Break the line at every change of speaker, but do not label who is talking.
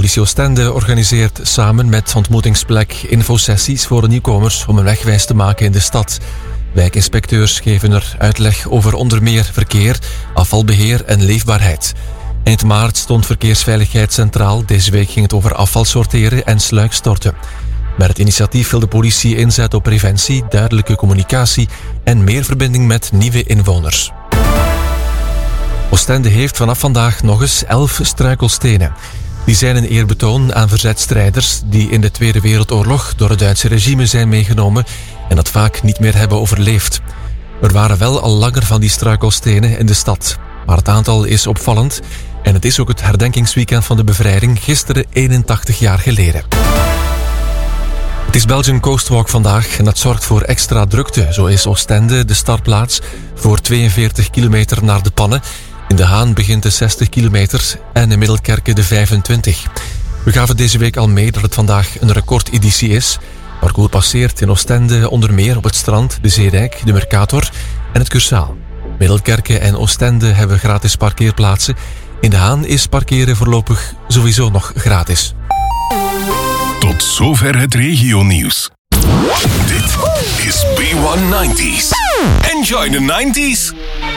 Politie Oostende organiseert samen met Ontmoetingsplek infosessies voor de nieuwkomers om een wegwijs te maken in de stad. Wijkinspecteurs geven er uitleg over onder meer verkeer, afvalbeheer en leefbaarheid. Eind maart stond verkeersveiligheid centraal. Deze week ging het over afval sorteren en sluikstorten. Met het initiatief wil de politie inzetten op preventie, duidelijke communicatie en meer verbinding met nieuwe inwoners. Oostende heeft vanaf vandaag nog eens 11 struikelstenen. Die zijn een eerbetoon aan verzetstrijders die in de Tweede Wereldoorlog door het Duitse regime zijn meegenomen en dat vaak niet meer hebben overleefd. Er waren wel al langer van die struikelstenen in de stad, maar het aantal is opvallend en het is ook het herdenkingsweekend van de bevrijding gisteren 81 jaar geleden. Het is Belgian Coastwalk vandaag en dat zorgt voor extra drukte. Zo is Oostende de startplaats voor 42 kilometer naar de Pannen. In De Haan begint de 60 kilometer en in Middelkerke de 25. We gaven deze week al mee dat het vandaag een recordeditie is. Parcours passeert in Oostende onder meer op het strand, de Zeedijk, de Mercator en het Cursaal. Middelkerke en Oostende hebben gratis parkeerplaatsen. In De Haan is parkeren voorlopig sowieso nog gratis.
Tot zover het regionieuws. Dit is B190's. Enjoy the 90s.